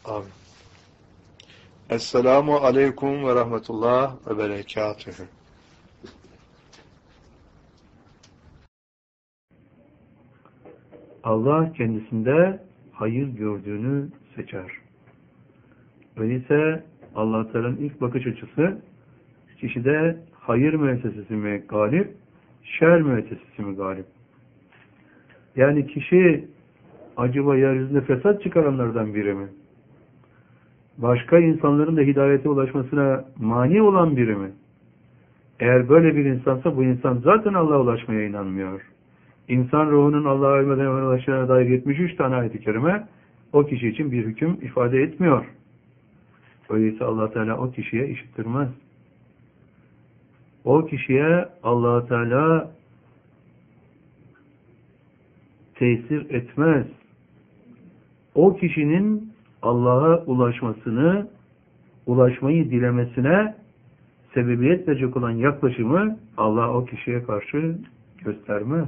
Amin. Esselamu aleyküm ve rahmetullah ve berekatühü. Allah kendisinde hayır gördüğünü seçer. Öyleyse Allah Teala'nın ilk bakış açısı kişide hayır müessesesi mi galip, şer müessesesi mi galip? Yani kişi acaba yeryüzünde fesat çıkaranlardan biri mi? Başka insanların da hidayete ulaşmasına mani olan biri mi? Eğer böyle bir insansa bu insan zaten Allah'a ulaşmaya inanmıyor. İnsan ruhunun Allah'a ölmeden evvel ulaşacağına dair 73 tane ayet-i kerime o kişi için bir hüküm ifade etmiyor. Öyleyse Allah Teala o kişiye işittirmez. O kişiye Allah Teala tesir etmez. O kişinin Allah'a ulaşmayı dilemesine sebebiyet verecek olan yaklaşımı Allah o kişiye karşı göstermez.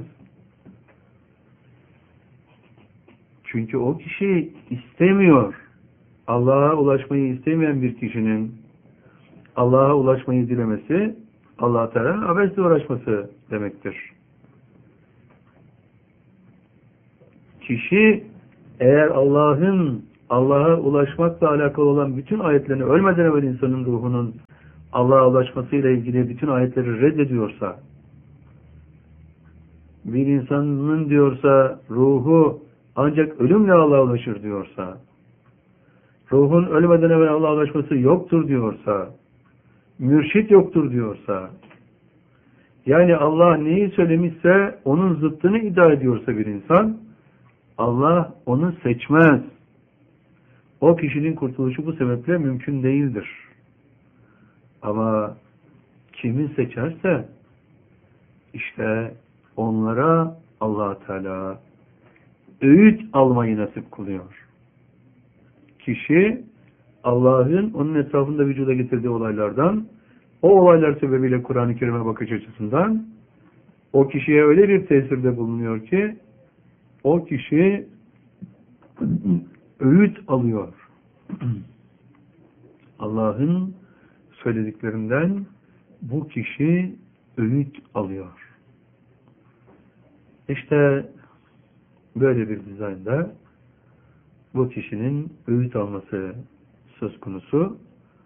Çünkü o kişi istemiyor. Allah'a ulaşmayı istemeyen bir kişinin Allah'a ulaşmayı dilemesi Allah Teala'nın abesle uğraşması demektir. Kişi eğer Allah'a ulaşmakla alakalı olan bütün ayetlerini ölmeden evvel insanın ruhunun Allah'a ulaşmasıyla ilgili bütün ayetleri reddediyorsa, bir insanın diyorsa ruhu ancak ölümle Allah'a ulaşır diyorsa, ruhun ölmeden evvel Allah'a ulaşması yoktur diyorsa, mürşit yoktur diyorsa, yani Allah neyi söylemişse onun zıttını iddia ediyorsa bir insan, Allah onu seçmez. O kişinin kurtuluşu bu sebeple mümkün değildir. Ama kimi seçerse işte onlara Allah Teala öğüt almayı nasip kılıyor. Kişi Allah'ın onun etrafında vücuda getirdiği olaylardan, o olaylar sebebiyle Kur'an-ı Kerim'e bakış açısından o kişiye öyle bir tesirde bulunuyor ki o kişi öğüt alıyor. Allah'ın söylediklerinden bu kişi öğüt alıyor. İşte böyle bir dizaynda bu kişinin öğüt alması söz konusu.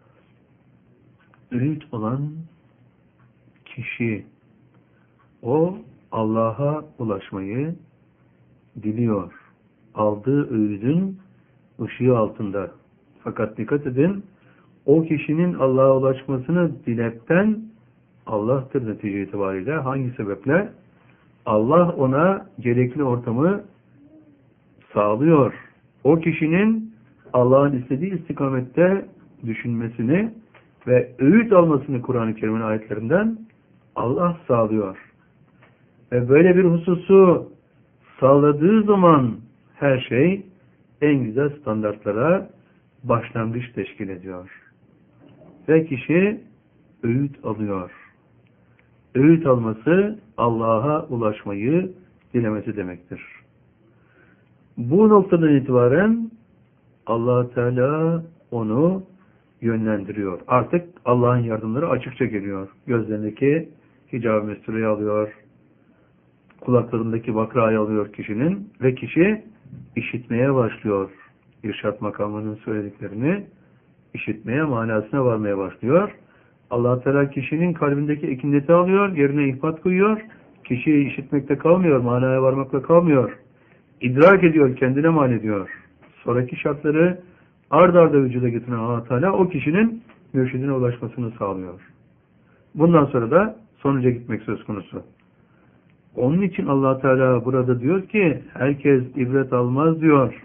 Öğüt olan kişi o Allah'a ulaşmayı diliyor. Aldığı öğüdün ışığı altında. Fakat dikkat edin, o kişinin Allah'a ulaşmasını diletten Allah'tır netice itibariyle. Hangi sebeple? Allah ona gerekli ortamı sağlıyor. O kişinin Allah'ın istediği istikamette düşünmesini ve öğüt almasını Kur'an-ı Kerim'in ayetlerinden Allah sağlıyor. Ve böyle bir hususu sağladığı zaman her şey en güzel standartlara başlangıç teşkil ediyor. Ve kişi öğüt alıyor. Öğüt alması Allah'a ulaşmayı dilemesi demektir. Bu noktadan itibaren Allah Teala onu yönlendiriyor. Artık Allah'ın yardımları açıkça geliyor. Gözlerindeki hicab-ı mestureyi alıyor. Kulaklarındaki bakrayı alıyor kişinin ve kişi işitmeye başlıyor. İrşad makamının söylediklerini işitmeye, manasına varmaya başlıyor. Allah Teala kişinin kalbindeki ekineti alıyor, yerine ihbat koyuyor. Kişi işitmekte kalmıyor, manaya varmakla kalmıyor. İdrak ediyor, kendine mal ediyor. Sonraki şartları ard arda vücuda getiren Allah Teala o kişinin mürşidine ulaşmasını sağlıyor. Bundan sonra da sonuca gitmek söz konusu. Onun için Allah Teala burada diyor ki herkes ibret almaz diyor.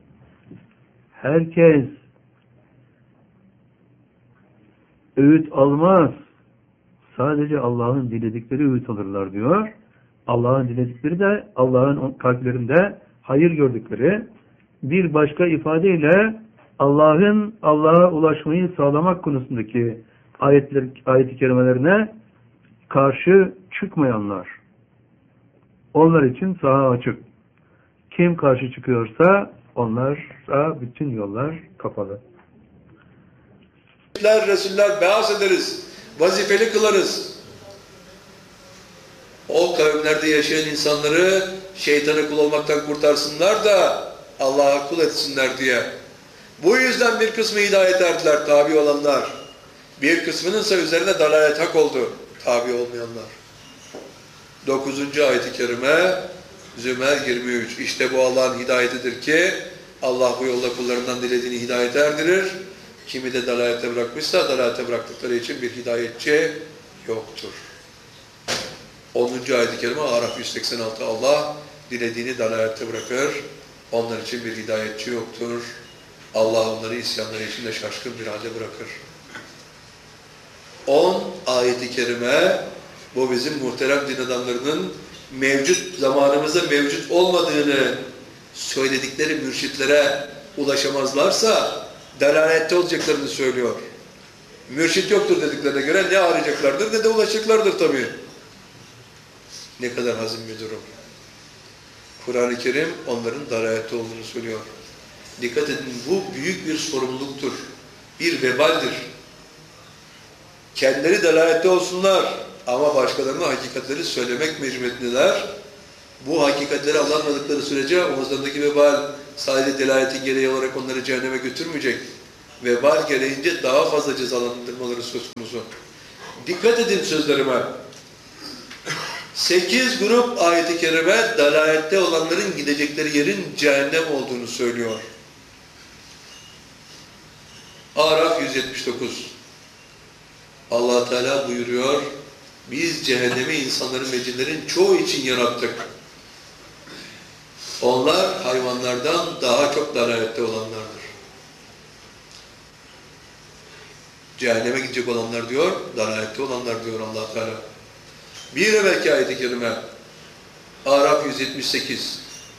Herkes öğüt almaz. Sadece Allah'ın diledikleri öğüt alırlar diyor. Allah'ın diledikleri de Allah'ın kalplerinde hayır gördükleri, bir başka ifadeyle Allah'ın Allah'a ulaşmayı sağlamak konusundaki ayet-i kerimelerine karşı çıkmayanlar. Onlar için saha açık. Kim karşı çıkıyorsa onlara bütün yollar kapalı. Resuller beas ederiz, vazifeli kılarız. O kavimlerde yaşayan insanları şeytana kul olmaktan kurtarsınlar da Allah'a kul etsinler diye. Bu yüzden bir kısmı hidayet erdiler, tabi olanlar. Bir kısmının ise üzerine dalalet hak oldu, tabi olmayanlar. 9. ayet-i kerime Zümer 23. İşte bu Allah'ın hidayetidir ki Allah bu yolda kullarından dilediğini hidayete erdirir. Kimi de dalalete bırakmışsa dalalete bıraktıkları için bir hidayetçi yoktur. 10. ayet-i kerime Araf 186. Allah dilediğini dalalete bırakır. Onlar için bir hidayetçi yoktur. Allah onları isyanları içinde şaşkın bir halde bırakır. 10 ayet-i kerime bu bizim muhterem din adamlarının mevcut zamanımızda mevcut olmadığını söyledikleri mürşitlere ulaşamazlarsa dalalette olacaklarını söylüyor. Mürşit yoktur dediklerine göre ne arayacaklardır ne de ulaşacaklardır tabii. Ne kadar hazin bir durum. Kur'an-ı Kerim onların dalalette olduğunu söylüyor. Dikkat edin, bu büyük bir sorumluluktur. Bir vebaldir. Kendileri dalalette olsunlar ama başkalarına hakikatleri söylemek mecburiyetindeler. Bu hakikatleri anlatmadıkları sürece omuzlarındaki vebal sadece delaletin gereği olarak onları cehenneme götürmeyecek. Vebal gereğince daha fazla cezalandırmaları söz konusu. Dikkat edin sözlerime. 8 grup ayet-i kerime dalalette olanların gidecekleri yerin cehennem olduğunu söylüyor. Araf 179. Allah Teala buyuruyor, biz cehennemi insanların ve cinlerin çoğu için yarattık. Onlar hayvanlardan daha çok dalalette olanlardır. Cehenneme gidecek olanlar diyor, dalalette olanlar diyor Allah Teala. Bir evvelki ayet-i kerime Araf 178.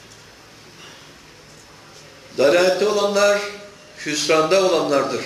Dalalette olanlar hüsranda olanlardır.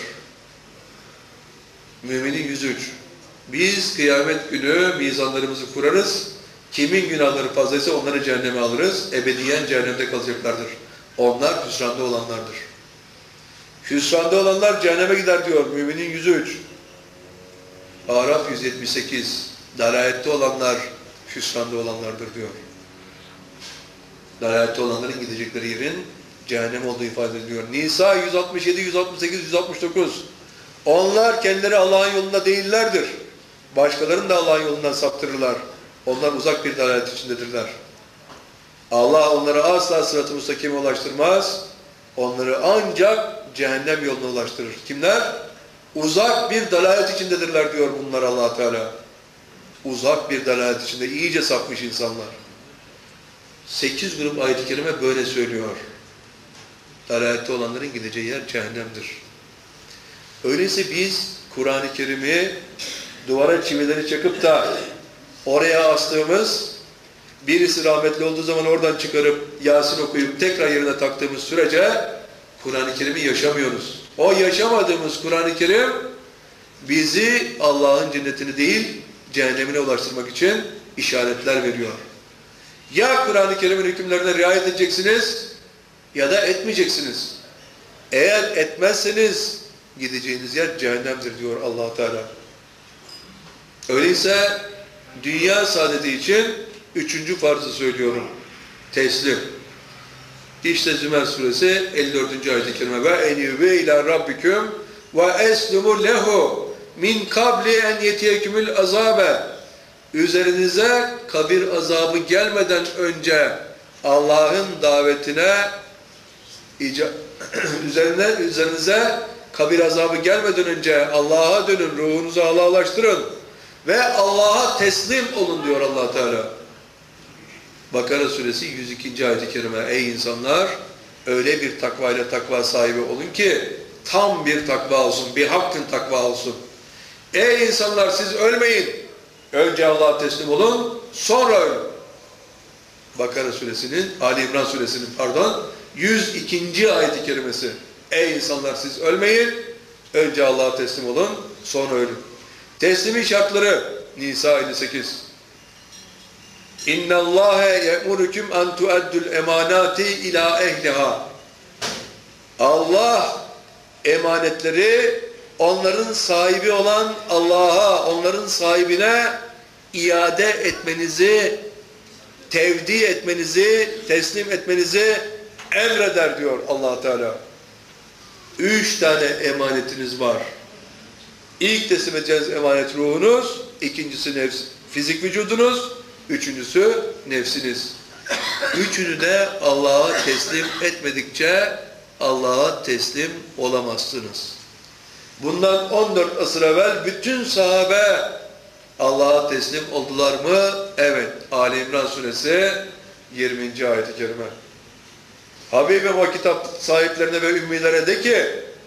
Müminin 103. Biz kıyamet günü mizanlarımızı kurarız. Kimin günahları fazlaysa onları cehenneme alırız. Ebediyen cehennemde kalacaklardır. Onlar hüsranda olanlardır. Hüsranda olanlar cehenneme gider diyor. Müminin 103. Araf 178. Dalalette olanlar hüsranda olanlardır diyor. Dalalette olanların gidecekleri yerin cehennem olduğu ifade ediliyor. Nisa 167, 168, 169. Onlar kendileri Allah'ın yolunda değillerdir. Başkalarını da Allah'ın yolundan saptırırlar. Onlar uzak bir dalalet içindedirler. Allah onları asla sırat-ı müstakime ulaştırmaz. Onları ancak cehennem yoluna ulaştırır. Kimler? Uzak bir dalalet içindedirler diyor bunlar Allah Teala. Uzak bir dalalet içinde iyice sapmış insanlar. 8 grup ayet-i kerime böyle söylüyor. Dalalette olanların gideceği yer cehennemdir. Öyleyse biz Kur'an-ı Kerim'i duvara çivileri çakıp da oraya astığımız, birisi rahmetli olduğu zaman oradan çıkarıp Yasin okuyup tekrar yerine taktığımız sürece Kur'an-ı Kerim'i yaşamıyoruz. O yaşamadığımız Kur'an-ı Kerim bizi Allah'ın cennetini değil cehennemine ulaştırmak için işaretler veriyor. Ya Kur'an-ı Kerim'in hükümlerine riayet edeceksiniz ya da etmeyeceksiniz. Eğer etmezseniz gideceğiniz yer cehennemdir diyor Allah Teala. Öyleyse dünya saadeti için 3. farzı söylüyorum. Teslim. İşte Zümer suresi 54. ayet-i kerime ve enübe ila rabbiküm ve eslumu lehu min kabli en yetiyekümül azabe. Üzerinize kabir azabı gelmeden önce Allah'ın davetine üzerinize kabir azabı gelmeden önce Allah'a dönün, ruhunuzu Allah'laştırın ve Allah'a teslim olun diyor Allah Teala. Bakara suresi 102. ayet-i kerime. Ey insanlar, öyle bir takva ile takva sahibi olun ki tam bir takva olsun, bir hakkın takva olsun. Ey insanlar, siz ölmeyin. Önce Allah'a teslim olun, sonra ölün. Bakara suresinin, Ali İmran suresinin 102. ayet-i kerimesi. Ey insanlar, siz ölmeyin. Önce Allah'a teslim olun, sonra ölün. Teslimin şartları Nisa 58. İnnallâhe ye'murukum en tu'addul emanati ila ehliha. Allah emanetleri onların sahibi olan Allah'a, onların sahibine iade etmenizi, tevdi etmenizi, teslim etmenizi emreder diyor Allah Teala. 3 tane emanetiniz var. İlk teslim edeceğiniz emanet ruhunuz, ikincisi fizik vücudunuz, üçüncüsü nefsiniz. Üçünü de Allah'a teslim etmedikçe Allah'a teslim olamazsınız. Bundan 14 asır evvel bütün sahabe Allah'a teslim oldular mı? Evet. Ali İmran suresi 20. ayet-i kerime. Habibim o kitap sahiplerine ve ümmilere de ki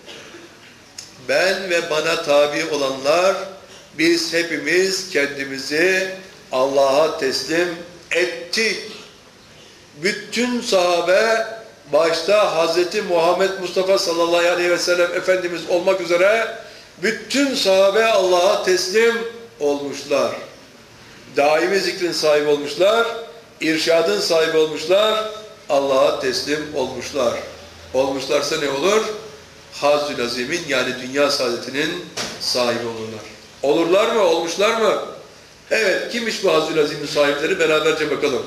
ben ve bana tabi olanlar biz hepimiz kendimizi Allah'a teslim ettik. Bütün sahabe başta Hazreti Muhammed Mustafa sallallahu aleyhi ve sellem Efendimiz olmak üzere bütün sahabe Allah'a teslim olmuşlar. Daimi zikrin sahibi olmuşlar, irşadın sahibi olmuşlar, Allah'a teslim olmuşlar. Olmuşlarsa ne olur? Hazzül Azim'in yani dünya saadetinin sahibi olurlar. Olurlar mı? Olmuşlar mı? Evet, kimmiş bu Hazzül Azim'in sahipleri? Beraberce bakalım.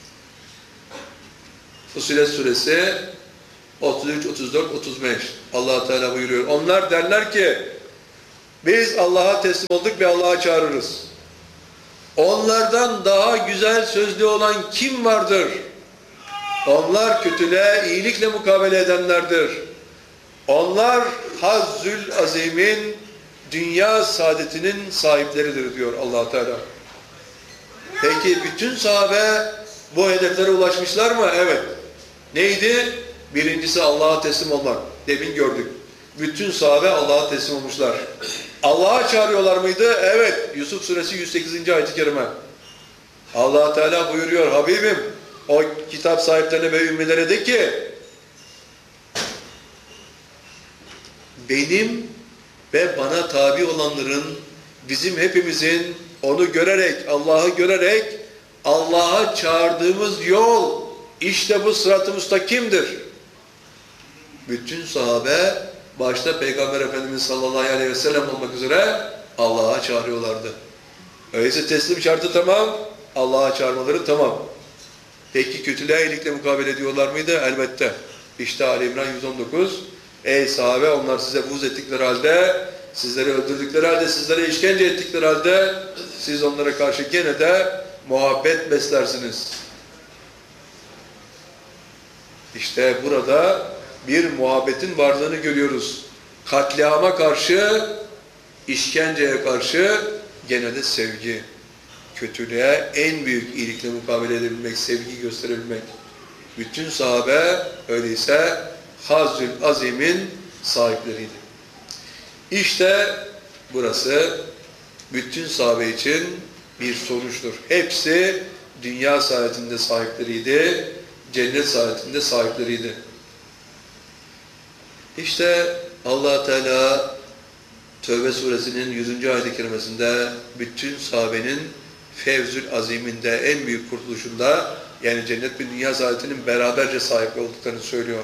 Fussilet suresi 33, 34, 35. Allah Teala buyuruyor. Onlar derler ki biz Allah'a teslim olduk ve Allah'a çağırırız. Onlardan daha güzel sözlü olan kim vardır? Onlar kötülüğe iyilikle mukabele edenlerdir. Onlar Hazzül Azim'in dünya saadetinin sahipleridir diyor Allah Teala. Peki bütün sahabe bu hedeflere ulaşmışlar mı? Evet. Neydi? Birincisi Allah'a teslim olmak. Demin gördük. Bütün sahabe Allah'a teslim olmuşlar. Allah'a çağırıyorlar mıydı? Evet. Yusuf suresi 108. ayet-i kerime. Allah Teala buyuruyor. Habibim o kitap sahiplerine ve ümmilere de ki benim ve bana tabi olanların bizim hepimizin onu görerek, Allah'ı görerek Allah'a çağırdığımız yol işte bu sırat-ı müstakimdir. Bütün sahabe başta Peygamber Efendimiz sallallahu aleyhi ve sellem olmak üzere Allah'a çağırıyorlardı. Öyleyse teslim şartı tamam, Allah'a çağırmaları tamam. Peki kötülüğe iyilikle mukabele ediyorlar mıydı? Elbette. İşte Ali İmran 119. Ey sahabe onlar size buğz ettikleri halde, sizleri öldürdükleri halde, sizlere işkence ettikleri halde siz onlara karşı gene de muhabbet beslersiniz. İşte burada bir muhabbetin varlığını görüyoruz. Katliama karşı, işkenceye karşı gene de sevgi. Kötülüğe en büyük iyilikle mukabele edebilmek, sevgi gösterebilmek. Bütün sahabe öyleyse Hazzül Azim'in sahipleriydi. İşte burası bütün sahabe için bir sonuçtur. Hepsi dünya saadetinde sahipleriydi, cennet saadetinde sahipleriydi. İşte Allah Teala Tevbe suresinin 100. ayet-i kerimesinde bütün sahabenin Fevzül Azim'inde en büyük kurtuluşunda yani cennet ve dünya saadetinin beraberce sahip olduklarını söylüyor.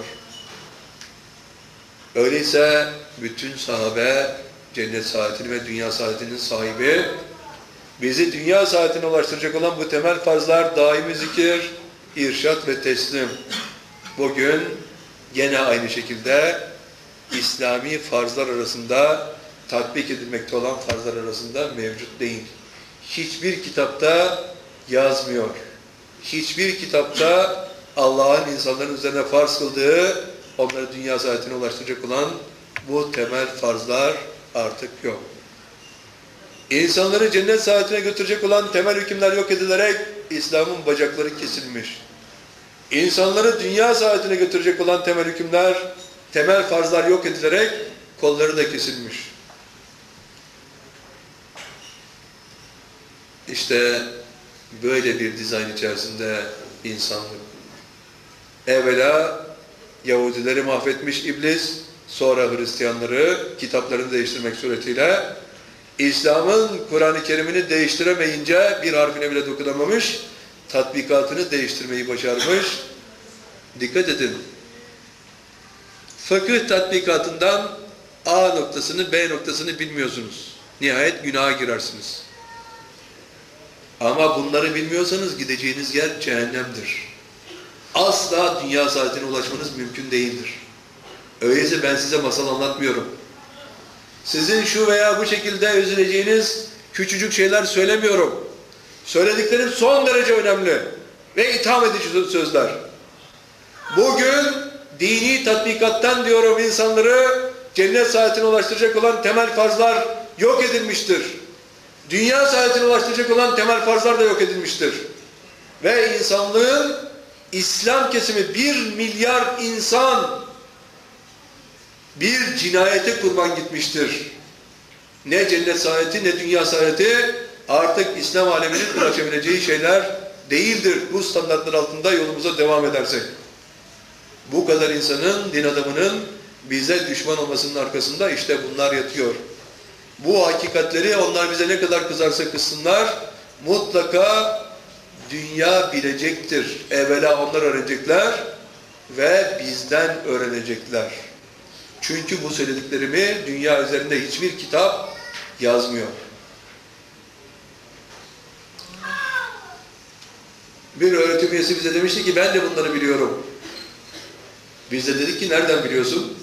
Öyleyse bütün sahabe cennet saadetinin ve dünya saadetinin sahibi. Bizi dünya saadetine ulaştıracak olan bu temel farzlar daimi zikir, irşat ve teslim. Bugün gene aynı şekilde İslami farzlar arasında tatbik edilmekte olan farzlar arasında mevcut değil. Hiçbir kitapta yazmıyor. Hiçbir kitapta Allah'ın insanların üzerine farz kıldığı, onları dünya saadetine ulaştıracak olan bu temel farzlar artık yok. İnsanları cennet saadetine götürecek olan temel hükümler yok edilerek İslam'ın bacakları kesilmiş. İnsanları dünya saadetine götürecek olan temel hükümler, temel farzlar yok edilerek kolları da kesilmiş. İşte böyle bir dizayn içerisinde insanlık. Evvela Yahudileri mahvetmiş iblis, sonra Hristiyanları kitaplarını değiştirmek suretiyle İslam'ın Kur'an-ı Kerim'ini değiştiremeyince bir harfine bile dokunamamış, tatbikatını değiştirmeyi başarmış. Dikkat edin. Fıkıh tatbikatından A noktasını, B noktasını bilmiyorsunuz. Nihayet günaha girersiniz. Ama bunları bilmiyorsanız gideceğiniz yer cehennemdir. Asla dünya saadetine ulaşmanız mümkün değildir. Öyleyse ben size masal anlatmıyorum. Sizin şu veya bu şekilde üzüleceğiniz küçücük şeyler söylemiyorum. Söylediklerim son derece önemli ve itham edici sözler. Bugün dini tatbikattan diyorum insanları cennet saadetine ulaştıracak olan temel farzlar yok edilmiştir. Dünya saadetine ulaştıracak olan temel farzlar da yok edilmiştir. Ve insanlığın İslam kesimi 1 milyar insan bir cinayete kurban gitmiştir. Ne cennet saadeti ne dünya saadeti artık İslam aleminin ulaşabileceği şeyler değildir. Bu standartlar altında yolumuza devam edersek. Bu kadar insanın, din adamının bize düşman olmasının arkasında işte bunlar yatıyor. Bu hakikatleri onlar bize ne kadar kızarsa kızsınlar, mutlaka dünya bilecektir. Evvela onlar öğrenecekler ve bizden öğrenecekler. Çünkü bu söylediklerimi dünya üzerinde hiçbir kitap yazmıyor. Bir öğretim üyesi bize demişti ki ben de bunları biliyorum. Biz de dedik ki nereden biliyorsun?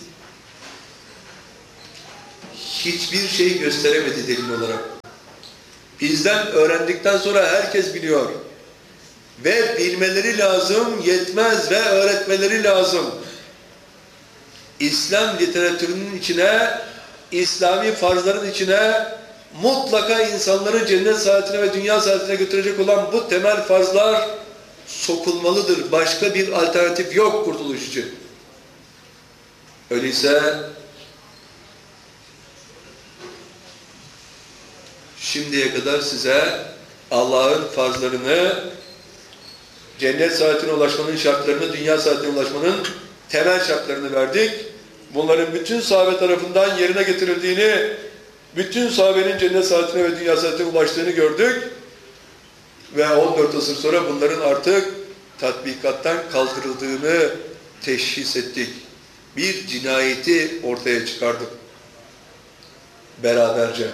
Hiçbir şey gösteremedi delil olarak. Bizden öğrendikten sonra herkes biliyor. Ve bilmeleri lazım, yetmez ve öğretmeleri lazım. İslam literatürünün içine, İslami farzların içine mutlaka insanları cennet saadetine ve dünya saadetine götürecek olan bu temel farzlar sokulmalıdır. Başka bir alternatif yok kurtuluş için. Öyleyse şimdiye kadar size Allah'ın farzlarını, cennet saadetine ulaşmanın şartlarını, dünya saadetine ulaşmanın temel şartlarını verdik. Bunların bütün sahabe tarafından yerine getirildiğini, bütün sahabenin cennet saadetine ve dünya saadetine ulaştığını gördük. Ve 14 asır sonra bunların artık tatbikattan kaldırıldığını teşhis ettik. Bir cinayeti ortaya çıkardık. Beraberce.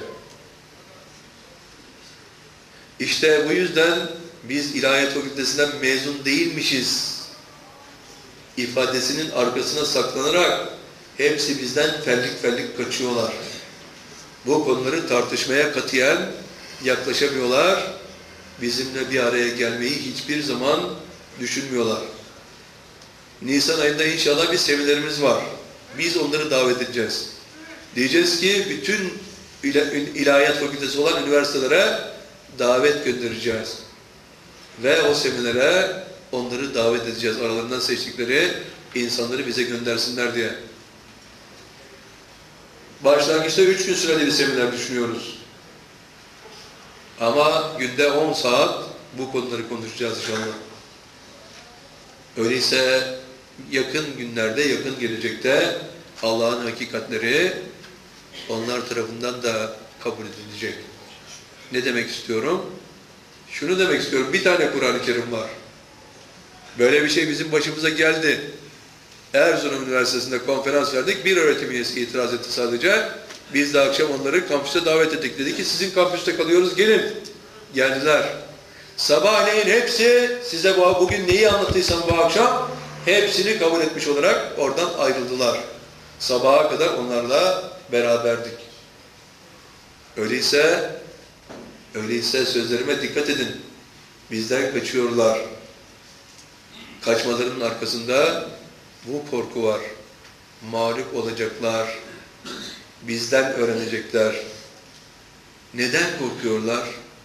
İşte bu yüzden biz ilahiyat fakültesinden mezun değilmişiz ifadesinin arkasına saklanarak hepsi bizden fellik fellik kaçıyorlar. Bu konuları tartışmaya katiyen yaklaşamıyorlar. Bizimle bir araya gelmeyi hiçbir zaman düşünmüyorlar. Nisan ayında inşallah bir seminerimiz var. Biz onları davet edeceğiz. Diyeceğiz ki bütün ilahiyat fakültesi olan üniversitelere davet göndereceğiz. Ve o seminere onları davet edeceğiz. Aralarından seçtikleri insanları bize göndersinler diye. Başlangıçta 3 gün süreli bir seminer düşünüyoruz. Ama günde 10 saat bu konuları konuşacağız inşallah. Öyleyse yakın günlerde, yakın gelecekte Allah'ın hakikatleri onlar tarafından da kabul edilecek. Ne demek istiyorum? Şunu demek istiyorum. Bir tane Kur'an-ı Kerim var. Böyle bir şey bizim başımıza geldi. Erzurum Üniversitesi'nde konferans verdik. Bir öğretim üyesi itiraz etti sadece. Biz de akşam onları kampüse davet ettik. Dedi ki sizin kampüste kalıyoruz, gelin. Geldiler. Sabahleyin hepsi size bugün neyi anlattıysam bu akşam hepsini kabul etmiş olarak oradan ayrıldılar. Sabaha kadar onlarla beraberdik. Öyleyse sözlerime dikkat edin. Bizden kaçıyorlar. Kaçmalarının arkasında bu korku var. Mağlup olacaklar. Bizden öğrenecekler. Neden korkuyorlar?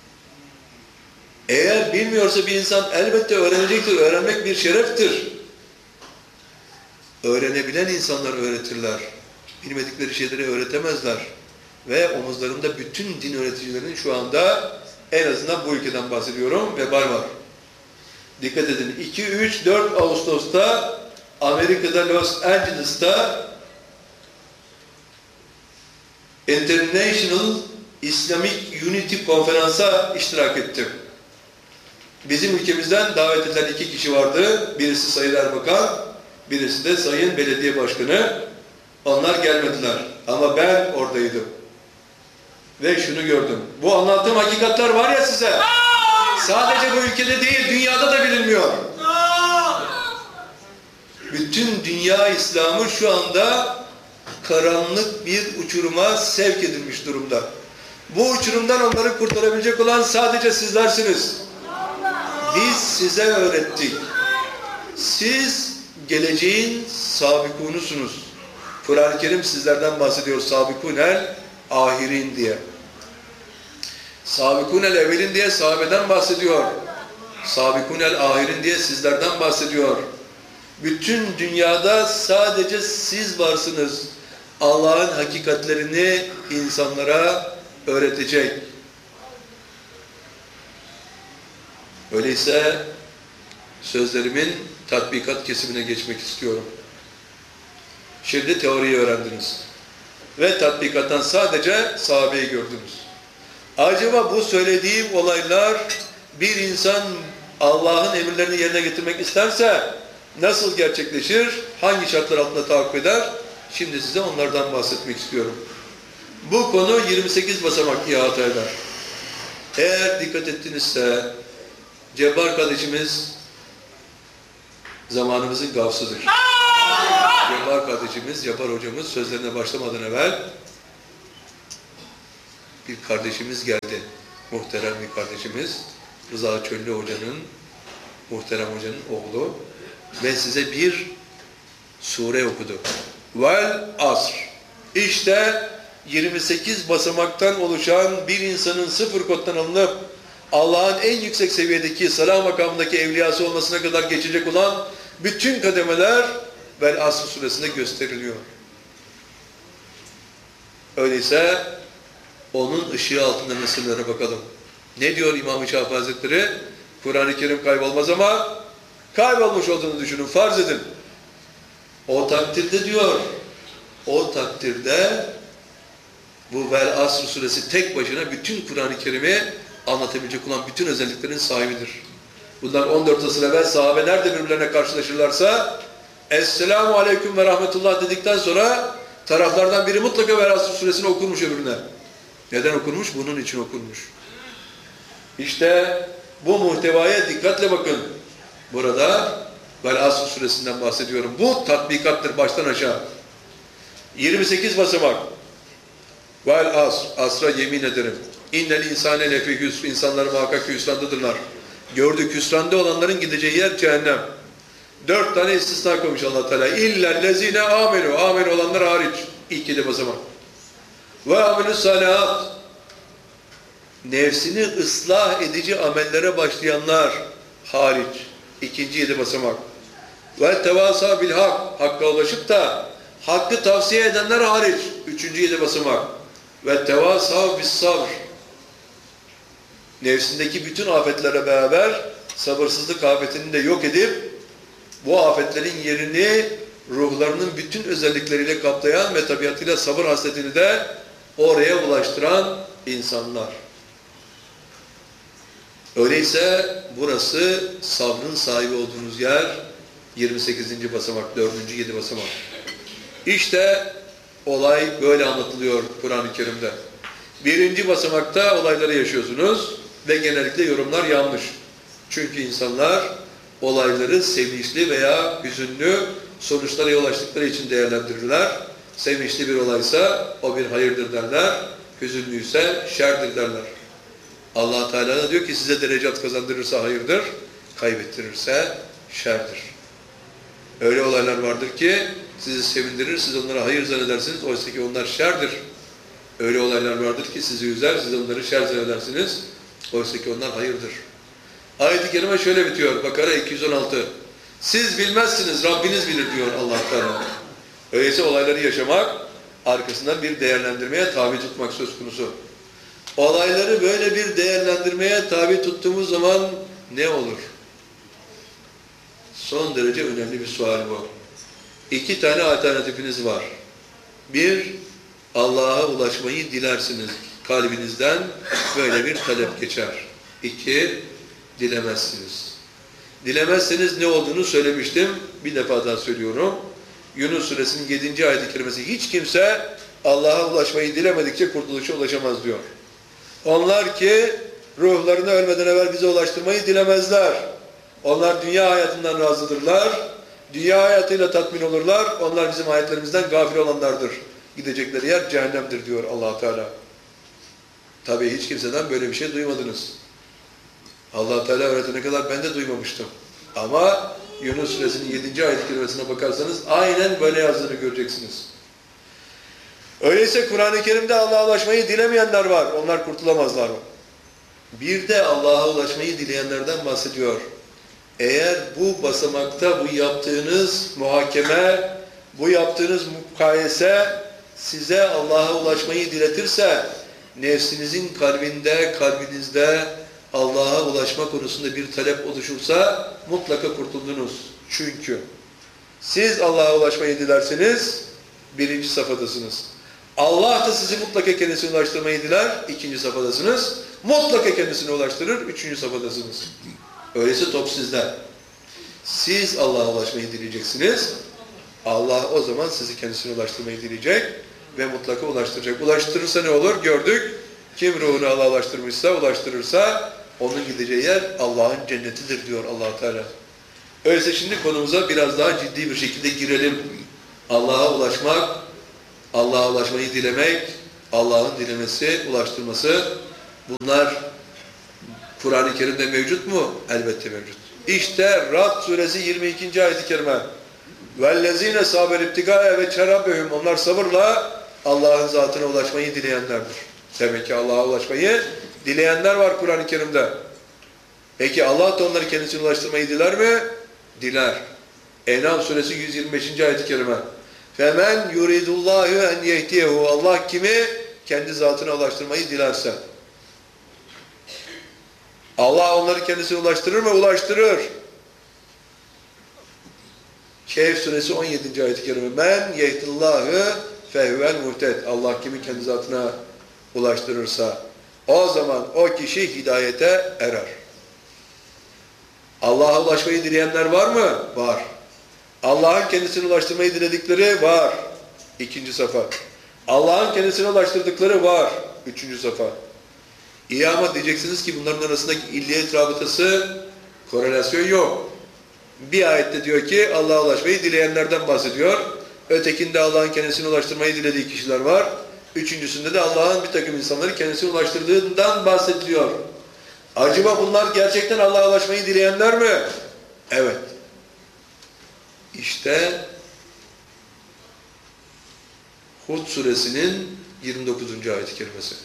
Eğer bilmiyorsa bir insan elbette öğrenecektir. Öğrenmek bir şereftir. Öğrenebilen insanlar öğretirler. Bilmedikleri şeyleri öğretemezler. Ve omuzlarında bütün din öğreticilerinin şu anda en azından bu ülkeden bahsediyorum vebal var. Dikkat edin. 2, 3, 4 Ağustos'ta Amerika'da Los Angeles'ta International Islamic Unity konferansa iştirak ettim. Bizim ülkemizden davet edilen 2 kişi vardı. Birisi Sayın Erbakan, birisi de Sayın Belediye Başkanı. Onlar gelmediler. Ama ben oradaydım. Ve şunu gördüm. Bu anlattığım hakikatler var ya size. Sadece bu ülkede değil, dünyada da bilinmiyor. Bütün dünya İslam'ı şu anda karanlık bir uçuruma sevk edilmiş durumda. Bu uçurumdan onları kurtarabilecek olan sadece sizlersiniz. Biz size öğrettik. Siz geleceğin sabikunusunuz. Kur'an-ı Kerim sizlerden bahsediyor. Sabikunel ahirin diye. Sabikunel evvelin diye sahabeden bahsediyor. Sabikunel ahirin diye sizlerden bahsediyor. Bütün dünyada sadece siz varsınız. Allah'ın hakikatlerini insanlara öğretecek. Öyleyse sözlerimin tatbikat kesimine geçmek istiyorum. Şimdi teoriyi öğrendiniz. Ve tatbikattan sadece sahabeyi gördünüz. Acaba bu söylediğim olaylar bir insan Allah'ın emirlerini yerine getirmek isterse nasıl gerçekleşir? Hangi şartlar altında tahakkuk eder? Şimdi size onlardan bahsetmek istiyorum. Bu konu 28 basamak ihata eder. Eğer dikkat ettinizse Cebbar kardeşimiz zamanımızın gavsıdır. Cebbar kardeşimiz, Cebbar hocamız sözlerine başlamadan evvel bir kardeşimiz geldi. Muhterem bir kardeşimiz. Rıza Çöllü hocanın, muhterem hocanın oğlu. Ve size bir sure okudu. Vel asr. İşte 28 basamaktan oluşan bir insanın sıfır koddan alınıp Allah'ın en yüksek seviyedeki salam makamındaki evliyası olmasına kadar geçecek olan bütün kademeler Vel Asr suresinde gösteriliyor. Öyleyse onun ışığı altında nesillere bakalım. Ne diyor İmam-ı Şafii Hazretleri? Kur'an-ı Kerim kaybolmaz ama kaybolmuş olduğunu düşünün, farz edin. O takdirde diyor, o takdirde bu Vel Asr suresi tek başına bütün Kur'an-ı Kerim'i anlatabilecek olan bütün özelliklerin sahibidir. Bundan 14 asır evvel sahabe nerede birbirlerine karşılaşırlarsa Esselamu Aleyküm ve Rahmetullah dedikten sonra taraflardan biri mutlaka Vel Asr suresini okurmuş öbürüne. Neden okurmuş? Bunun için okurmuş. İşte bu muhtevaya dikkatle bakın. Burada Vel Asr suresinden bahsediyorum. Bu tatbikattır baştan aşağı. 28 basamak. Vel asr, asra yemin ederim. İnnel insane lefi hüsr, insanlar muhakkak hüsrandadırlar. Gördük, hüsranda olanların gideceği yer cehennem. 4 tane istisna koymuş Allah Teala. İllellezine amenu, amen olanlar hariç. İlk 7 basamak. Ve amelü salihat. Nefsini ıslah edici amellere başlayanlar hariç. İkinci 7 basamak. Ve tevasa bil hak, hakka ulaşıp da hakkı tavsiye edenler hariç. Üçüncü 7 basamak. Ve tevasa bis sabr. Nefsindeki bütün afetlere beraber sabırsızlık afetini de yok edip bu afetlerin yerini ruhlarının bütün özellikleriyle kaplayan ve tabiatıyla sabır hasletini de oraya ulaştıran insanlar. Öyleyse burası sabrın sahibi olduğunuz yer 28. basamak, 4. 7 basamak. İşte olay böyle anlatılıyor Kur'an-ı Kerim'de. 1. basamakta olayları yaşıyorsunuz ve genellikle yorumlar yanlış. Çünkü insanlar olayları sevinçli veya hüzünlü sonuçlara yol açtıkları için değerlendirirler. Sevinçli bir olaysa o bir hayırdır derler, hüzünlüyse şerdir derler. Allah Teala da diyor ki size derecat kazandırırsa hayırdır, kaybettirirse şerdir. Öyle olaylar vardır ki sizi sevindirir, siz onlara hayır zannedersiniz, oysa ki onlar şerdir. Öyle olaylar vardır ki sizi üzer, siz onları şer zannedersiniz, oysa ki onlar hayırdır. Ayet-i Kerime şöyle bitiyor, Bakara 216. Siz bilmezsiniz, Rabbiniz bilir diyor Allah Teala. Öyleyse olayları yaşamak, arkasından bir değerlendirmeye tabi tutmak söz konusu. Olayları böyle bir değerlendirmeye tabi tuttuğumuz zaman ne olur? Son derece önemli bir sual bu. 2 tane alternatifiniz var. 1, Allah'a ulaşmayı dilersiniz. Kalbinizden böyle bir talep geçer. 2, dilemezsiniz. Dilemezseniz ne olduğunu söylemiştim. Bir defa daha söylüyorum. Yunus suresinin 7. ayet-i kerimesi. Hiç kimse Allah'a ulaşmayı dilemedikçe kurtuluşa ulaşamaz diyor. Onlar ki ruhlarını ölmeden evvel bize ulaştırmayı dilemezler. Onlar dünya hayatından razıdırlar. Dünya hayatıyla tatmin olurlar. Onlar bizim ayetlerimizden gafil olanlardır. Gidecekleri yer cehennemdir diyor Allah Teala. Tabii hiç kimseden böyle bir şey duymadınız. Allah Teala öğretene kadar ben de duymamıştım. Ama Yunus suresinin 7. ayet-i kerimesine bakarsanız aynen böyle yazdığını göreceksiniz. Öyleyse Kur'an-ı Kerim'de Allah'a ulaşmayı dilemeyenler var. Onlar kurtulamazlar. Bir de Allah'a ulaşmayı dileyenlerden bahsediyor. Eğer bu basamakta bu yaptığınız muhakeme, bu yaptığınız mukayese size Allah'a ulaşmayı diletirse, nefsinizin kalbinde, kalbinizde Allah'a ulaşma konusunda bir talep oluşursa mutlaka kurtuldunuz. Çünkü siz Allah'a ulaşmayı dilerseniz birinci safhadasınız. Allah da sizi mutlaka kendisine ulaştırmayı diler, ikinci safhadasınız. Mutlaka kendisine ulaştırır, üçüncü safhadasınız. Öyleyse top sizde. Siz Allah'a ulaşmayı dileyeceksiniz. Allah o zaman sizi kendisine ulaştırmayı dileyecek ve mutlaka ulaştıracak. Ulaştırırsa ne olur? Gördük. Kim ruhunu Allah'a ulaştırırsa onun gideceği yer Allah'ın cennetidir diyor Allah Teala. Öyleyse şimdi konumuza biraz daha ciddi bir şekilde girelim. Allah'a ulaşmak, Allah'a ulaşmayı dilemek, Allah'ın dilemesi, ulaştırması, bunlar Kur'an-ı Kerim'de mevcut mu? Elbette mevcut. İşte Ra'd suresi 22. ayet-i kerime. وَالَّذ۪ينَ صَابَرْ اِبْتِقَاءَ وَچَرَبَهُمْ Onlar sabırla Allah'ın zatına ulaşmayı dileyenlerdir. Demek ki Allah'a ulaşmayı dileyenler var Kur'an-ı Kerim'de. Peki Allah da onları kendisine ulaştırmayı diler mi? Diler. En'am suresi 125. ayet-i kerime. فَمَنْ يُرِدُ اللّٰهُ اَنْ يَهْتِيهُ Allah kimi kendi zatına ulaştırmayı dilerse. Allah onları kendisine ulaştırır mı? Ulaştırır. Kehf suresi 17. ayet-i kerime. Men yehdillâhü fehvel muhted. Allah kimi kendi zatına ulaştırırsa o zaman o kişi hidayete erer. Allah'a ulaşmayı dileyenler var mı? Var. Allah'ın kendisine ulaştırmayı diledikleri var. İkinci safa. Allah'ın kendisine ulaştırdıkları var. Üçüncü safa. İyi ama diyeceksiniz ki bunların arasındaki illiyet rabıtası, korelasyon yok. Bir ayette diyor ki Allah'a ulaşmayı dileyenlerden bahsediyor. Ötekinde Allah'ın kendisine ulaştırmayı dilediği kişiler var. Üçüncüsünde de Allah'ın bir takım insanları kendisine ulaştırdığından bahsediliyor. Acaba bunlar gerçekten Allah'a ulaşmayı dileyenler mi? Evet. İşte Hud suresinin 29. ayet-i kerimesi.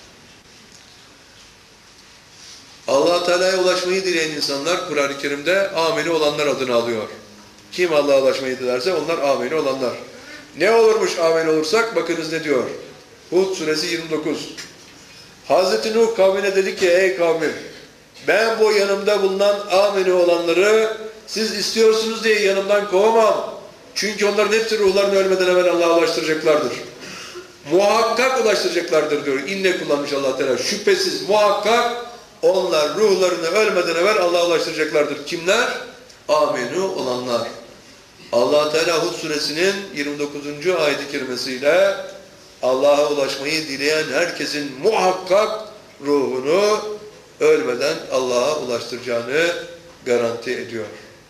Allah Teala'ya ulaşmayı dileyen insanlar Kur'an-ı Kerim'de ameli olanlar adını alıyor. Kim Allah'a ulaşmayı dilerse onlar ameli olanlar. Ne olurmuş ameli olursak? Bakınız ne diyor. Hud suresi 29. Hazreti Nuh kavmine dedi ki ey kavmim ben bu yanımda bulunan ameli olanları siz istiyorsunuz diye yanımdan kovamam. Çünkü onların hepsi ruhlarını ölmeden evvel Allah'a ulaştıracaklardır. Muhakkak ulaştıracaklardır diyor. İnne kullanmış Allah Teala. Şüphesiz muhakkak onlar ruhlarını ölmeden evvel Allah'a ulaştıracaklardır. Kimler? Amenu olanlar. Allah Teala Hud suresinin 29. ayet-i kerimesiyle Allah'a ulaşmayı dileyen herkesin muhakkak ruhunu ölmeden Allah'a ulaştıracağını garanti ediyor.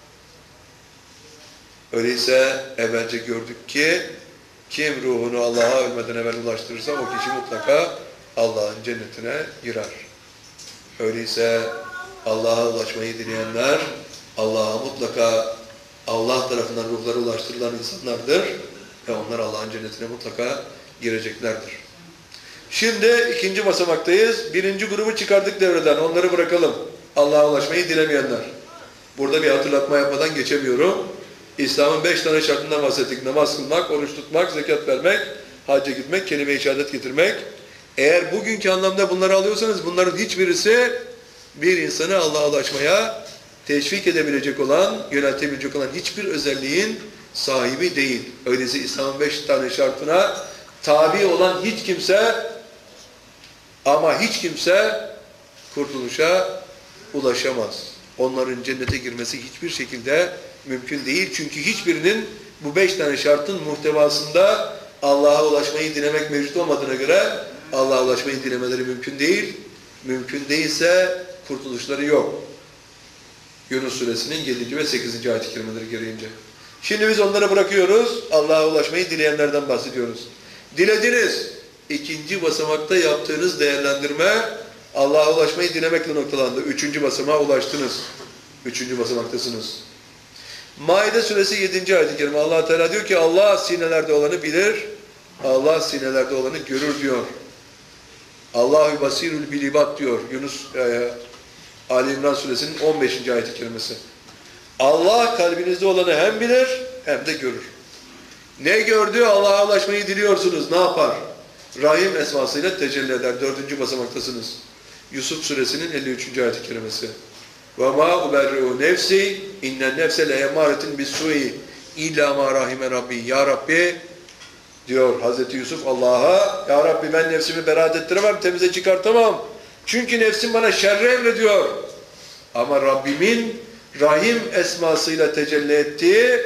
Öyleyse evvelce gördük ki kim ruhunu Allah'a ölmeden evvel ulaştırırsa o kişi mutlaka Allah'ın cennetine girer. Öyleyse Allah'a ulaşmayı dileyenler Allah'a mutlaka Allah tarafından ruhları ulaştırılan insanlardır ve onlar Allah'ın cennetine mutlaka gireceklerdir. Şimdi ikinci basamaktayız. Birinci grubu çıkardık devreden. Onları bırakalım. Allah'a ulaşmayı dilemeyenler. Burada bir hatırlatma yapmadan geçemiyorum. İslam'ın 5 tane şartından bahsettik. Namaz kılmak, oruç tutmak, zekat vermek, hacca gitmek, kelime-i şehadet getirmek. Eğer bugünkü anlamda bunları alıyorsanız bunların hiçbirisi bir insanı Allah'a ulaşmaya teşvik edebilecek olan, yöneltebilecek olan hiçbir özelliğin sahibi değil. Öyleyse İslam'ın 5 tane şartına tabi olan hiç kimse ama hiç kimse kurtuluşa ulaşamaz. Onların cennete girmesi hiçbir şekilde mümkün değil. Çünkü hiçbirinin bu 5 tane şartın muhtevasında Allah'a ulaşmayı dilemek mevcut olmadığına göre Allah'a ulaşmayı dilemeleri mümkün değil. Mümkün değilse kurtuluşları yok. Yunus suresinin 7. ve 8. ayet-i kerimeleri gereğince. Şimdi biz onları bırakıyoruz. Allah'a ulaşmayı dileyenlerden bahsediyoruz. Dilediniz. İkinci basamakta yaptığınız değerlendirme Allah'a ulaşmayı dilemekle noktalandı. 3. basamağa ulaştınız. 3. basamaktasınız. Maide suresi 7. ayet-i kerime Allah Teala diyor ki Allah sinelerde olanı bilir. Allah sinelerde olanı görür diyor. Allahu basirul bil ibad diyor. Ali İmran suresinin 15. ayet-i kerimesi. Allah kalbinizde olanı hem bilir hem de görür. Ne gördü? Allah'a ulaşmayı diliyorsunuz. Ne yapar? Rahim esmasıyla tecelli eder. 4. basamaktasınız. Yusuf suresinin 53. ayet-i kerimesi. وَمَا اُبَرِّعُ نَفْسِي اِنَّ النَّفْسَ لَيَمَارَةٍ بِالسُّوءِ اِلَّا مَا رَحِمَ رَبِّي Ya Rabbi diyor Hazreti Yusuf Allah'a, Ya Rabbi ben nefsimi beraat ettiremem, temize çıkartamam. Çünkü nefsim bana şerri emrediyor. Ama Rabbimin Rahim esmasıyla tecelli ettiği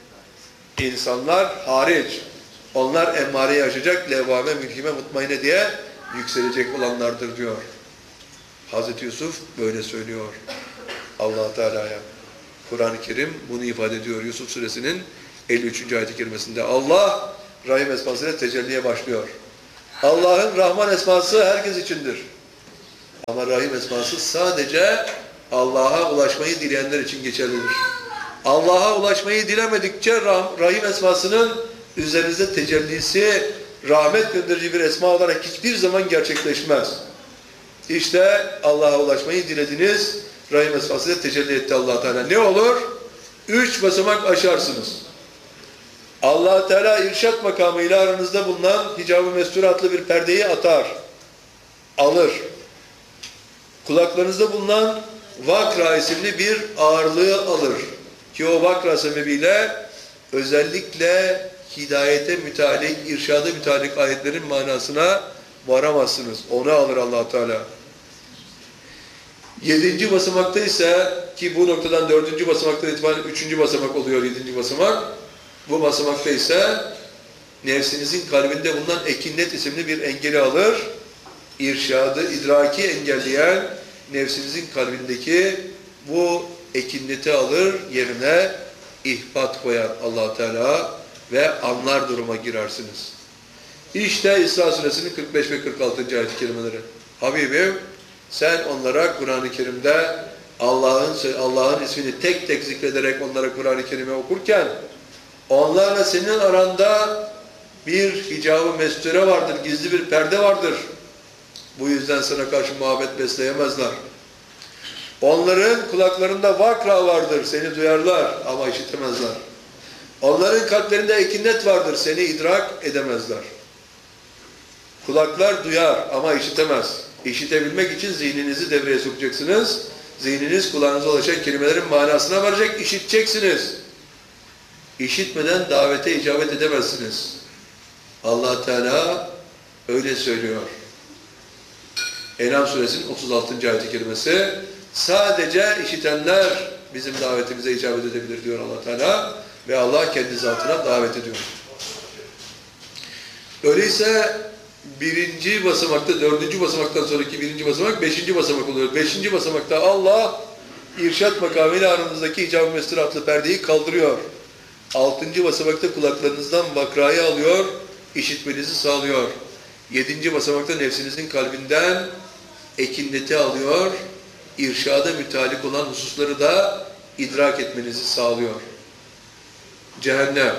insanlar hariç. Onlar emmareyi aşacak, levvame, mülhime, mutmaine diye yükselecek olanlardır diyor. Hazreti Yusuf böyle söylüyor Allah Teala'ya. Kur'an-ı Kerim bunu ifade ediyor. Yusuf suresinin 53. ayet-i kerimesinde. Allah Rahim esmasıyla tecelliye başlıyor. Allah'ın Rahman esması herkes içindir. Ama Rahim esması sadece Allah'a ulaşmayı dileyenler için geçerlidir. Allah'a ulaşmayı dilemedikçe Rahim esmasının üzerinizde tecellisi rahmet gönderici bir esma olarak hiçbir zaman gerçekleşmez. İşte Allah'a ulaşmayı dilediniz, Rahim esmasıyla tecelli etti Allah Teala. Ne olur? 3 basamak aşarsınız. Allah Teala irşat makamıyla aranızda bulunan hicab-ı mestur adlı bir perdeyi atar, alır. Kulaklarınızda bulunan vakra isimli bir ağırlığı alır. Ki o vakra sebebiyle özellikle hidayete müteallik, irşada müteallik ayetlerin manasına varamazsınız. Onu alır Allah Teala. 7. basamakta ise ki bu noktadan 4. basamaktan itibaren 3. basamak oluyor 7. basamak. Bu basamakta ise nefsinizin kalbinde bulunan ekinnet isimli bir engeli alır. İrşadı, idraki engelleyen nefsinizin kalbindeki bu ekinneti alır, yerine ihbat koyar Allah Teala ve anlar duruma girersiniz. İşte İsra suresinin 45 ve 46. ayet-i kerimeleri. Habibim sen onlara Kur'an-ı Kerim'de Allah'ın ismini tek tek zikrederek onlara Kur'an-ı Kerim'i okurken onlarla senin aranda bir hicab-ı mesture vardır, gizli bir perde vardır. Bu yüzden sana karşı muhabbet besleyemezler. Onların kulaklarında vakra vardır, seni duyarlar ama işitemezler. Onların kalplerinde ekinnet vardır, seni idrak edemezler. Kulaklar duyar ama işitemez. İşitebilmek için zihninizi devreye sokacaksınız. Zihniniz kulağınıza ulaşan kelimelerin manasına varacak, işiteceksiniz. İşitmeden davete icabet edemezsiniz. Allah Teala öyle söylüyor. En'am suresinin 36. ayet-i kerimesi. Sadece işitenler bizim davetimize icabet edebilir diyor Allah Teala ve Allah kendi zatına davet ediyor. Öyleyse 1. basamakta 4. basamaktan sonraki 1. basamak 5. basamak oluyor. 5. basamakta Allah irşat makamıyla aranızdaki hicab-ı mestur adlı perdeyi kaldırıyor. 6. basamakta kulaklarınızdan vakrayı alıyor, işitmenizi sağlıyor. 7. basamakta nefsinizin kalbinden ekinneti alıyor, irşada müteallik olan hususları da idrak etmenizi sağlıyor. Cehennem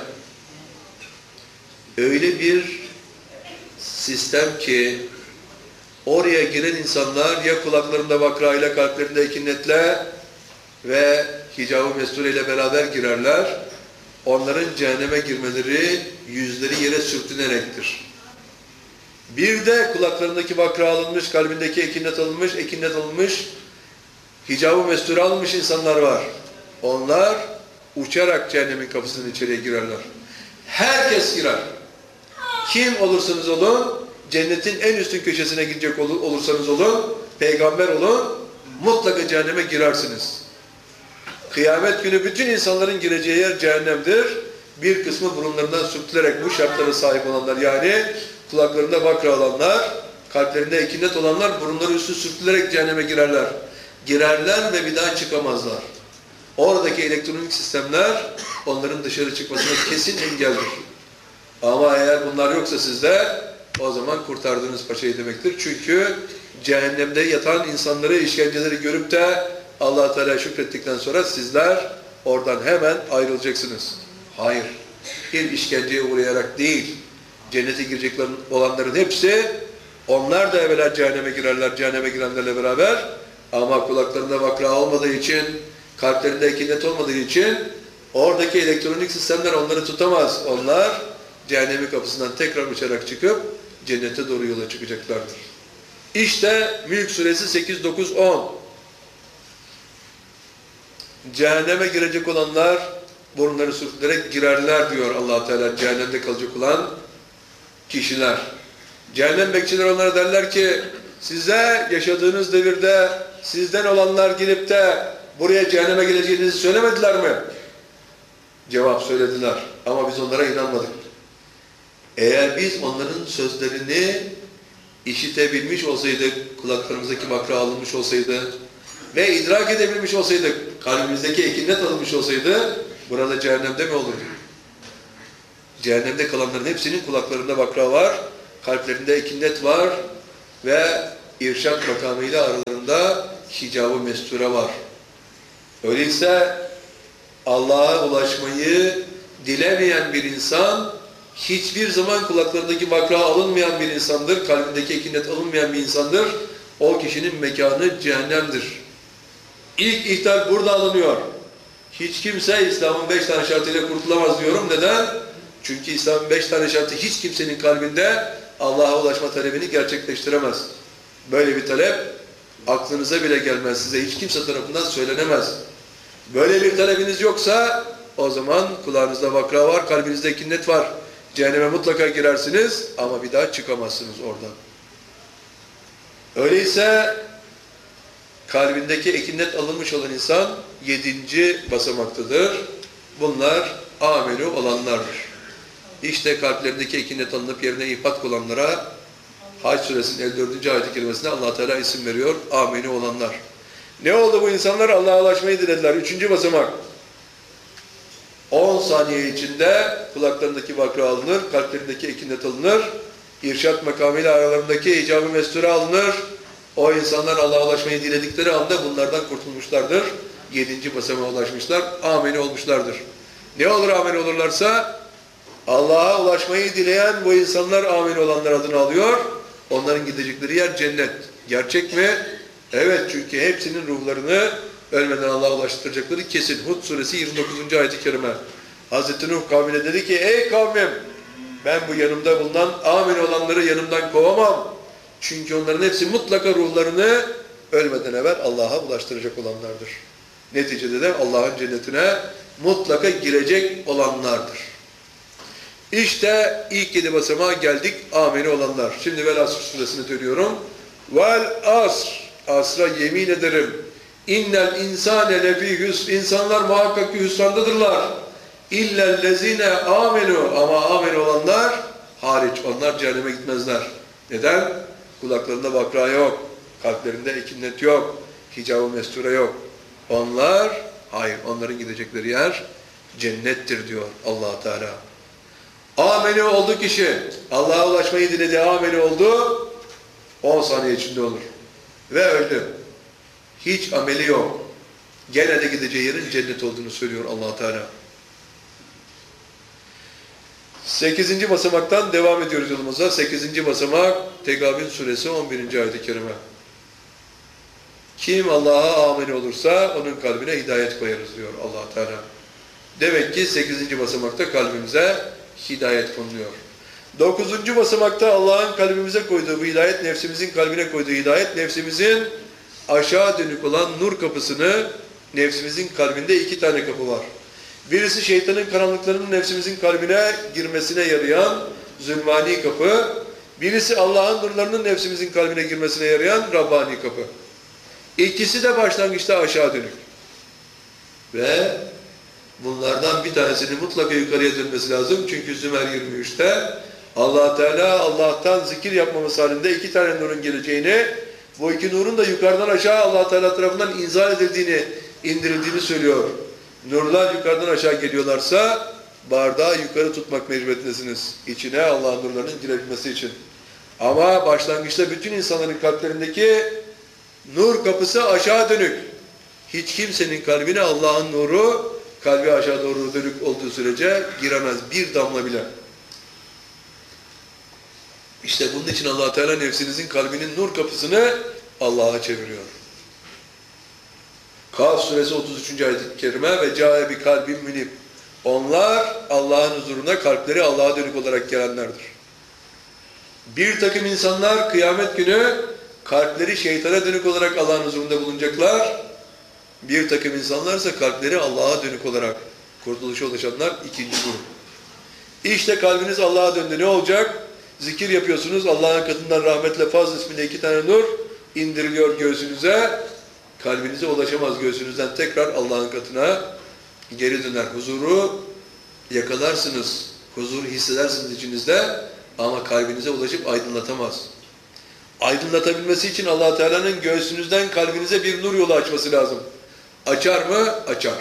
öyle bir sistem ki oraya giren insanlar ya kulaklarında vakrayla, kalplerinde ekinnetle ve hicab-ı mesture ile beraber girerler. Onların cehenneme girmeleri yüzleri yere sürtünerektir. Bir de kulaklarındaki vakra alınmış, kalbindeki ekinnet alınmış, hicab-ı mesture alınmış insanlar var. Onlar uçarak cehennemin kapısının içeriye girerler. Herkes girer. Kim olursanız olun, cennetin en üstün köşesine gidecek olursanız olun, peygamber olun, mutlaka cehenneme girersiniz. Kıyamet günü bütün insanların gireceği yer cehennemdir. bir kısmı burunlarından sürtülerek bu şartlara sahip olanlar, yani kulaklarında vakra olanlar, kalplerinde ekinet olanlar burunları üstü sürtülerek cehenneme girerler. Girerler ve bir daha çıkamazlar. Oradaki elektronik sistemler onların dışarı çıkmasına kesin engeldir. Ama eğer bunlar yoksa sizde, o zaman kurtardığınız paçayı demektir. Çünkü cehennemde yatan insanları, işkenceleri görüp de Allah-u Teala şükrettikten sonra sizler oradan hemen ayrılacaksınız. Hayır. Bir işkenceye uğrayarak değil, cennete girecek olanların hepsi, onlar da evvela cehenneme girerler, cehenneme girenlerle beraber, ama kulaklarında vakra olmadığı için, kalplerinde ekinet olmadığı için oradaki elektronik sistemler onları tutamaz. Onlar cehennemin kapısından tekrar uçarak çıkıp cennete doğru yola çıkacaklardır. İşte Mülk suresi 8, 9, 10. Cehenneme girecek olanlar burunları sürtülerek girerler diyor Allah Teala. Cehennemde kalacak olan kişiler. Cehennem bekçileri onlara derler ki, size yaşadığınız devirde sizden olanlar gelip de buraya cehenneme geleceğinizi söylemediler mi? Cevap, söylediler. Ama biz onlara inanmadık. Eğer biz onların sözlerini işitebilmiş olsaydık, kulaklarımızdaki vakra alınmış olsaydı ve idrak edebilmiş olsaydık, kalbimizdeki ekinet alınmış olsaydı, burada cehennemde mi olurdu? Cehennemde kalanların hepsinin kulaklarında vakra var, kalplerinde ekinet var ve irşad makamıyla aralarında hicab-ı mesture var. Öyleyse Allah'a ulaşmayı dilemeyen bir insan, hiçbir zaman kulaklarındaki vakra alınmayan bir insandır, kalbindeki ekinet alınmayan bir insandır. O kişinin mekanı cehennemdir. İlk ihtar burada alınıyor. Hiç kimse İslam'ın 5 tane şartıyla kurtulamaz diyorum. Neden? Çünkü İslam'ın 5 tane şartı hiç kimsenin kalbinde Allah'a ulaşma talebini gerçekleştiremez. Böyle bir talep aklınıza bile gelmez. Size hiç kimse tarafından söylenemez. Böyle bir talebiniz yoksa o zaman kulağınızda vakra var, kalbinizde ekinet var. Cehenneme mutlaka girersiniz ama bir daha çıkamazsınız oradan. Öyleyse kalbindeki ekinet alınmış olan insan 7. basamaktadır. Bunlar ameli olanlardır. İşte kalplerindeki ekinet alınıp yerine ifat olanlara Hac suresinin 54. ayet-i kerimesinde Allah Teala isim veriyor. Ameli olanlar. Ne oldu bu insanlar? Allah'a ulaşmayı dilediler. 3. basamak. 10 saniye içinde kulaklarındaki vakra alınır, kalplerindeki ekinet alınır, irşad makamıyla aralarındaki icab-ı mesture alınır. O insanlar Allah'a ulaşmayı diledikleri anda bunlardan kurtulmuşlardır. 7. basamağa ulaşmışlar, ameli olmuşlardır. Ne olur ameli olurlarsa? Allah'a ulaşmayı dileyen bu insanlar ameli olanlar adını alıyor. Onların gidecekleri yer cennet. Gerçek mi? Evet, çünkü hepsinin ruhlarını ölmeden Allah'a ulaştıracakları kesin. Hud suresi 29. ayet-i kerime. Hazreti Nuh kavmine dedi ki, ey kavmim, ben bu yanımda bulunan amel olanları yanımdan kovamam. Çünkü onların hepsi mutlaka ruhlarını ölmeden evvel Allah'a ulaştıracak olanlardır. Neticede de Allah'ın cennetine mutlaka girecek olanlardır. İşte ilk 7 basamağa geldik, ameli olanlar. Şimdi Vel Asr suresine dönüyorum. Vel asr, asra yemin ederim. İnnel insane lefî hüsn, insanlar muhakkak ki hüsrandadırlar. İllellezine amenu, ama amel olanlar hariç, onlar cehenneme gitmezler. Neden? Kulaklarında vakra yok, kalplerinde ekinet yok, hicab-ı mesture yok. Onlar, hayır, onların gidecekleri yer cennettir diyor Allah Teala. Ameli oldu kişi, Allah'a ulaşmayı diledi, ameli oldu, 10 saniye içinde olur. Ve öldü. Hiç ameli yok. Gene de gideceği yerin cennet olduğunu söylüyor Allah Teala. 8. basamaktan devam ediyoruz yolumuza. 8. basamak Tegabün suresi 11. ayet-i kerime. Kim Allah'a ameli olursa onun kalbine hidayet koyarız diyor Allah Teala. Demek ki 8. basamakta kalbimize hidayet konuluyor. 9. basamakta Allah'ın kalbimize koyduğu bu hidayet, nefsimizin kalbine koyduğu hidayet, nefsimizin aşağı dönük olan nur kapısını, nefsimizin kalbinde 2 tane kapı var. Birisi şeytanın karanlıklarının nefsimizin kalbine girmesine yarayan zulmani kapı. Birisi Allah'ın nurlarının nefsimizin kalbine girmesine yarayan Rabbani kapı. İkisi de başlangıçta aşağı dönük. Ve Bunlardan bir tanesinin mutlaka yukarıya dönmesi lazım. Çünkü Zümer 23'te Allah Teala Allah'tan zikir yapmamız halinde iki tane nurun geleceğini, bu iki nurun da yukarıdan aşağı Allah Teala tarafından inzal edildiğini, indirildiğini söylüyor. Nurlar yukarıdan aşağı geliyorlarsa bardağı yukarı tutmak mecburiyetindesiniz. İçine Allah'ın nurlarının girebilmesi için. Ama başlangıçta bütün insanların kalplerindeki nur kapısı aşağı dönük. Hiç kimsenin kalbine Allah'ın nuru kalbi aşağı doğru dönük olduğu sürece giremez bir damla bile. İşte bunun için Allah Teala nefsinizin kalbinin nur kapısını Allah'a çeviriyor. Kaf suresi 33. ayet-i kerime ve câe bi kalbin münib. Onlar Allah'ın huzuruna kalpleri Allah'a dönük olarak gelenlerdir. Bir takım insanlar kıyamet günü kalpleri şeytana dönük olarak Allah'ın huzurunda bulunacaklar. Bir takım insanlar ise kalpleri Allah'a dönük olarak kurtuluşa ulaşanlar ikinci grup. İşte kalbiniz Allah'a döndü. Ne olacak? Zikir yapıyorsunuz. Allah'ın katından rahmetle fazl isminde iki tane nur indiriliyor göğsünüze. Kalbinize ulaşamaz, göğsünüzden tekrar Allah'ın katına geri döner. Huzuru yakalarsınız. Huzuru hissedersiniz içinizde ama kalbinize ulaşıp aydınlatamaz. Aydınlatabilmesi için Allah Teala'nın göğsünüzden kalbinize bir nur yolu açması lazım. Açar mı? Açar.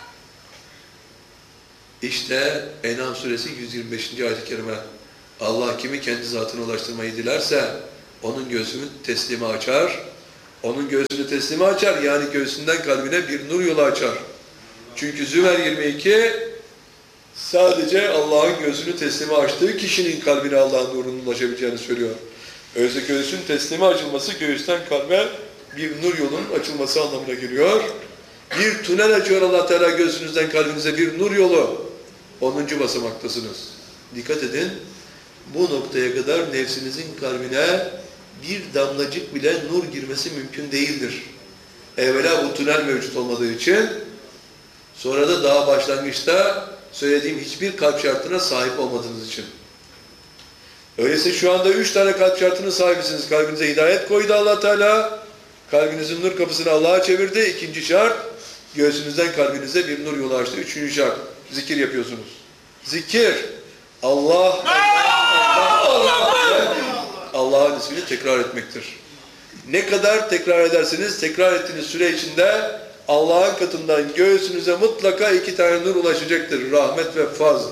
İşte En'am suresi 125. ayet-i kerime. Allah kimi kendi zatına ulaştırmayı dilerse onun göğsünü teslime açar. Onun göğsünü teslime açar. Yani göğsünden kalbine bir nur yolu açar. Çünkü Zümer 22 sadece Allah'ın göğsünü teslime açtığı kişinin kalbine Allah'ın nurunun ulaşabileceğini söylüyor. Öyleyse göğsün teslime açılması göğüsten kalbe bir nur yolunun açılması anlamına geliyor. Bir tünel açıyor Allah Teala göğsünüzden kalbinize bir nur yolu. 10. basamaktasınız. Dikkat edin. Bu noktaya kadar nefsinizin kalbine bir damlacık bile nur girmesi mümkün değildir. Evvela bu tünel mevcut olmadığı için, sonra da daha başlangıçta söylediğim hiçbir kalp şartına sahip olmadığınız için. Öyleyse şu anda 3 tane kalp şartının sahibisiniz. Kalbinize hidayet koydu Allah Teala. Kalbinizin nur kapısını Allah'a çevirdi. 2. şart, göğsünüzden kalbinize bir nur yolu açtı. 3. şart, zikir yapıyorsunuz. Zikir, Allah'ın ismini tekrar etmektir. Ne kadar tekrar ederseniz, tekrar ettiğiniz süre içinde Allah'ın katından göğsünüze mutlaka 2 tane nur ulaşacaktır. Rahmet ve fazl.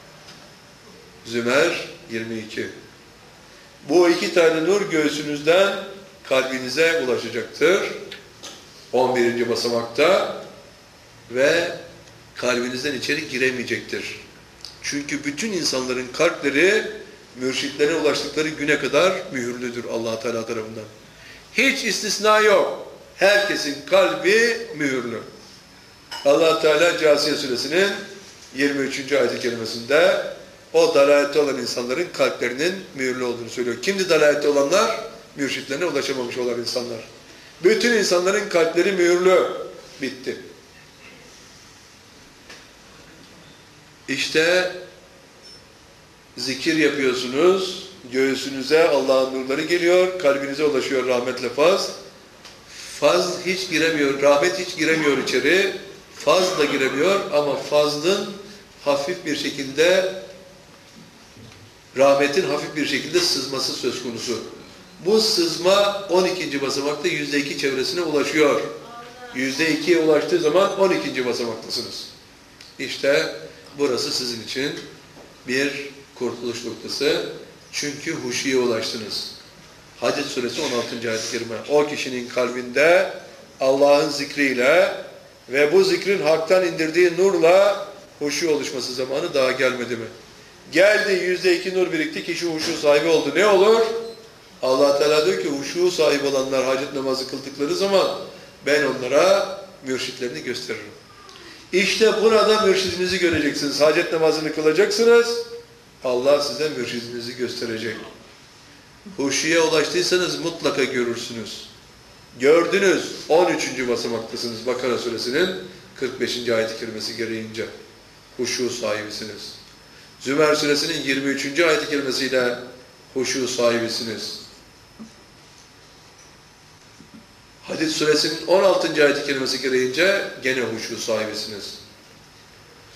Zümer 22. Bu 2 tane nur göğsünüzden kalbinize ulaşacaktır. 11. basamakta ve kalbinizden içeri giremeyecektir. Çünkü bütün insanların kalpleri mürşitlere ulaştıkları güne kadar mühürlüdür Allah Teala tarafından. Hiç istisna yok. Herkesin kalbi mühürlü. Allah Teala Câsiye suresinin 23. ayet-i kerimesinde o dalalette olan insanların kalplerinin mühürlü olduğunu söylüyor. Kimdi dalalette olanlar? Mürşitlerine ulaşamamış olan insanlar. Bütün insanların kalpleri mühürlü. Bitti. İşte zikir yapıyorsunuz, göğsünüze Allah'ın nurları geliyor, kalbinize ulaşıyor rahmetle faz. Faz hiç giremiyor, rahmet hiç giremiyor içeri, faz da giremiyor ama fazlın hafif bir şekilde, rahmetin hafif bir şekilde sızması söz konusu. Bu sızma 12. basamakta %2 çevresine ulaşıyor. %2'ye ulaştığı zaman 12. basamaktasınız. İşte burası sizin için bir kurtuluş noktası. Çünkü huşuya ulaştınız. Hadid suresi 16. ayet-i kerime. O kişinin kalbinde Allah'ın zikriyle ve bu zikrin haktan indirdiği nurla huşu oluşması zamanı daha gelmedi mi? Geldi, %2 nur birikti, kişi huşu sahibi oldu. Ne olur? Allah Teala diyor ki huşu sahibi olanlar hacet namazı kıldıkları zaman ben onlara mürşitlerini gösteririm. İşte burada mürşidinizi göreceksiniz. Hacet namazını kılacaksınız. Allah size mürşidinizi gösterecek. Huşuya ulaştıysanız mutlaka görürsünüz. Gördünüz. 13. basamaktasınız. Bakara suresinin 45. ayet-i kerimesi gereğince. Huşu sahibisiniz. Zümer suresinin 23. ayet-i kerimesiyle huşu sahibisiniz. Hadid suresinin 16. ayet-i kerimesi gereğince gene huşu sahibisiniz.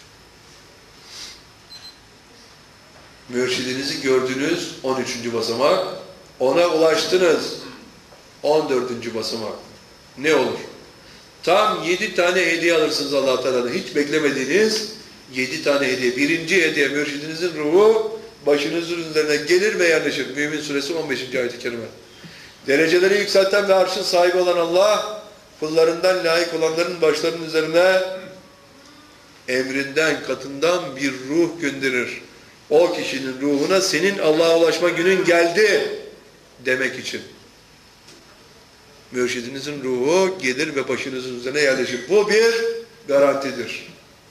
Mürşidinizi gördünüz 13. basamak. Ona ulaştınız 14. basamak. Ne olur? Tam 7 tane hediye alırsınız Allah Teala'dan. Hiç beklemediğiniz 7 tane hediye. Birinci hediye mürşidinizin ruhu başınızın üzerine gelir ve yerleşir. Mümin Suresi 15. ayet-i kerime. Dereceleri yükselten ve arşın sahibi olan Allah, kullarından layık olanların başlarının üzerine emrinden, katından bir ruh gönderir. O kişinin ruhuna senin Allah'a ulaşma günün geldi demek için. Mürşidinizin ruhu gelir ve başınızın üzerine yerleşir. Bu bir garantidir.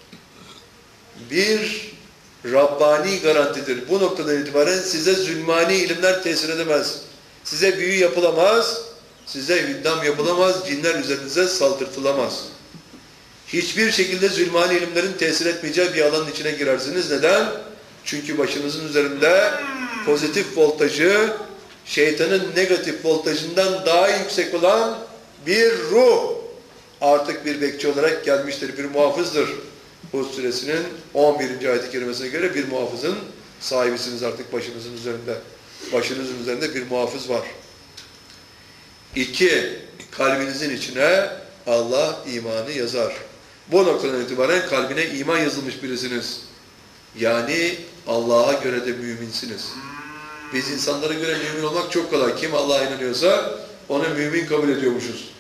Bir Rabbani garantidir. Bu noktadan itibaren size zulmani ilimler tesir edemez. Size büyü yapılamaz, size hüddam yapılamaz, cinler üzerinize saldırtılamaz. Hiçbir şekilde zulmani ilimlerin tesir etmeyeceği bir alanın içine girersiniz. Neden? Çünkü başınızın üzerinde pozitif voltajı, şeytanın negatif voltajından daha yüksek olan bir ruh artık bir bekçi olarak gelmiştir, bir muhafızdır. Hud suresinin 11. ayet-i kerimesine göre bir muhafızın sahibisiniz artık başınızın üzerinde. Başınızın üzerinde bir muhafız var. 2. Kalbinizin içine Allah imanı yazar. Bu noktadan itibaren kalbine iman yazılmış birisiniz. Yani Allah'a göre de müminsiniz. Biz insanlara göre mümin olmak çok kolay. Kim Allah'a inanıyorsa onu mümin kabul ediyormuşuz.